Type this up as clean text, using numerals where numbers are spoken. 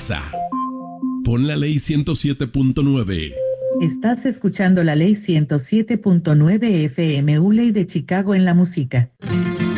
casa. Pon la ley 107.9. Estás escuchando la ley 107.9 FM, ley de Chicago en la música.